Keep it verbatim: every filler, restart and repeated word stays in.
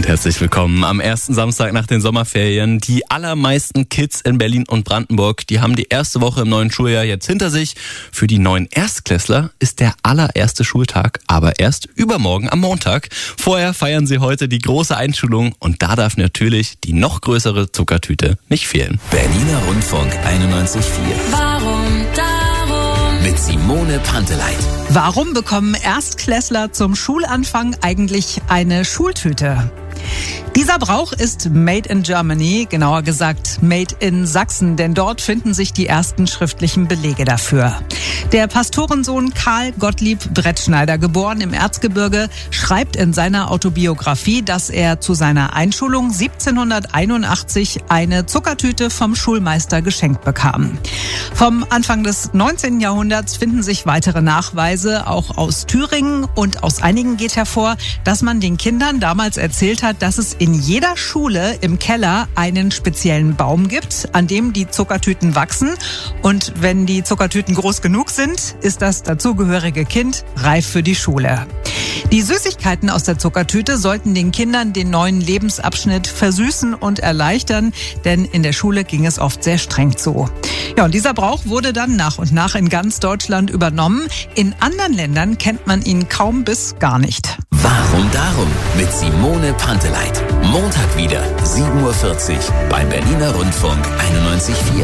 und herzlich willkommen am ersten Samstag nach den Sommerferien. Die allermeisten Kids in Berlin und Brandenburg, die haben die erste Woche im neuen Schuljahr jetzt hinter sich. Für die neuen Erstklässler ist der allererste Schultag aber erst übermorgen am Montag. Vorher feiern sie heute die große Einschulung und da darf natürlich die noch größere Zuckertüte nicht fehlen. Berliner Rundfunk einundneunzig Komma vier. Warum darum? Mit Simone Panteleit. Warum bekommen Erstklässler zum Schulanfang eigentlich eine Schultüte? Dieser Brauch ist made in Germany, genauer gesagt made in Sachsen, denn dort finden sich die ersten schriftlichen Belege dafür. Der Pastorensohn Karl Gottlieb Brettschneider, geboren im Erzgebirge, schreibt in seiner Autobiografie, dass er zu seiner Einschulung siebzehnhunderteinundachtzig eine Zuckertüte vom Schulmeister geschenkt bekam. Vom Anfang des neunzehnten Jahrhunderts finden sich weitere Nachweise, auch aus Thüringen, und aus einigen geht hervor, dass man den Kindern damals erzählt hat, dass es in jeder Schule im Keller einen speziellen Baum gibt, an dem die Zuckertüten wachsen. Und wenn die Zuckertüten groß genug sind, ist das dazugehörige Kind reif für die Schule. Die Süßigkeiten aus der Zuckertüte sollten den Kindern den neuen Lebensabschnitt versüßen und erleichtern, denn in der Schule ging es oft sehr streng zu. Ja, und dieser Brauch wurde dann nach und nach in ganz Deutschland übernommen. In anderen Ländern kennt man ihn kaum bis gar nicht. Warum darum? Mit Simone Panteleit. Montag wieder, sieben Uhr vierzig beim Berliner Rundfunk einundneunzig Komma vier.